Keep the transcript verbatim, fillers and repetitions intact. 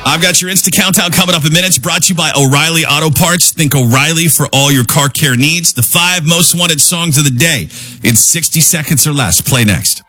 I've got your Insta Countdown coming up in minutes, brought to you by O'Reilly Auto Parts. Think O'Reilly for all your car care needs. The five most wanted songs of the day in sixty seconds or less. Play next.